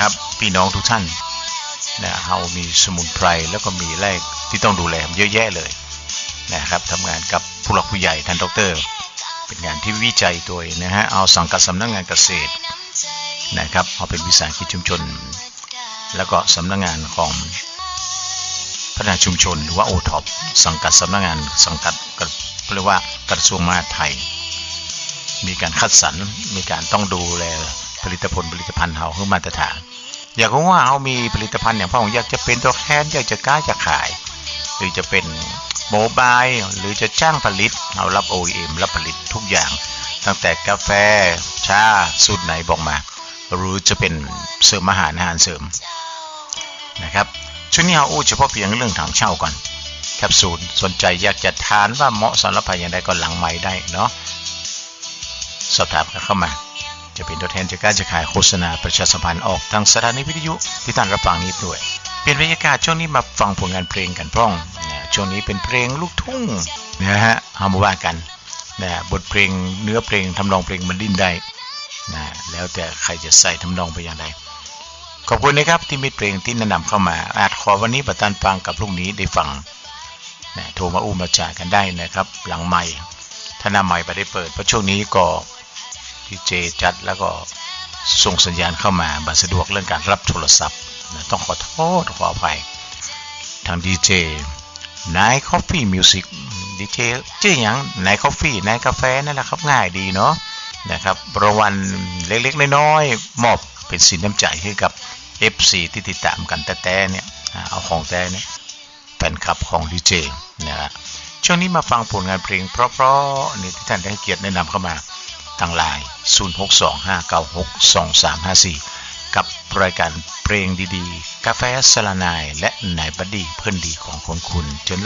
นะครับพี่น้องทุกท่านนะเรามีสมุนไพรแล้วก็มีแรกที่ต้องดูแลเยอะแยะเลยนะครับทำงานกับผู้หลักผู้ใหญ่ท่านดร.เป็นงานที่วิจัยโดยนะฮะเอาสังกัดสำนักงานเกษตรนะครับเอาเป็นวิสาหกิจชุมชนแล้วก็สำนักงานของพัฒนาชุมชนหรือว่าโอท็อปสังกัดสำนักงานสังกัดเรียกว่ากระทรวงมหาดไทยมีการคัดสรรมีการต้องดูแลผลิตภัณฑ์เฮาให้มาตรฐานอยากรู้ว่าเฮามีผลิตภัณฑ์อย่างพ่ออยากจะเป็นตัวแทนอยากจะกล้าจะขายหรือจะเป็นโมบายหรือจะจ้างผลิตเอารับ OEM รับผลิตทุกอย่างตั้งแต่กาแฟชาสูตรไหนบอกมาหรือจะเป็นเสริมอาหารเสริมนะครับช่วงนี้เอาเฉพาะเพียงเรื่องถังเช่าก่อนแคปซูลสนใจอยากจะทานว่าเหมาะสำหรับใครอย่างไรก็หลังไมค์ได้เนาะสอบถามกันเข้ามาจะเป็นตัวแทนจากการจะขายโฆษณาประชาสัมพันธ์ออกทางสถานีวิทยุที่ท่านรับฟังนี้ด้วยเปลี่ยนบรรยากาศช่วงนี้มาฟังผลงานเพลงกันพ้องช่วงนี้เป็นเพลงลูกทุ่งนะฮะเอามาว่ากันนะบทเพลงเนื้อเพลงทำนองเพลงมันดิ้นได้นะแล้วแต่ใครจะใส่ทำนองไปอย่างไรขอบคุณนะครับที่มีเพลงที่แนะนำเข้ามาอาจขอวันนี้ประทานฟังกับพรุ่งนี้ได้ฟังนะโทรมามาจ่ายกันได้นะครับหลังไมค์ถ้าหน้าไมค์ไปได้เปิดเพราะช่วงนี้ก็ดีเจจัดแล้วก็ส่งสัญญาณเข้ามาบัดสะดวกเรื่องการรับโทรศัพท์นะต้องขอโทษขออภัยทางดีเจนายคอฟฟี่มิวสิกดีเจชื่ออย่างนายคอฟฟี่นายกาแฟนั่นแหละครับง่ายดีเนาะนะครับรางวัลเล็กๆน้อยๆมอบเป็นสินน้ำใจให้กับ FC ที่ติดตามกันแต่เนี่ยเอาของแต่เนี่ยแฟนคลับของดีเจนะฮะช่วงนี้มาฟังผลงานเพลงเพราะๆนี่ที่ท่านได้เกียรติแนะนำเข้ามาทางไลน์ 0625962354 กับรายการเพลงดีๆกาแฟสลานายและนายบัดดี้เพื่อนดีของคนคุณ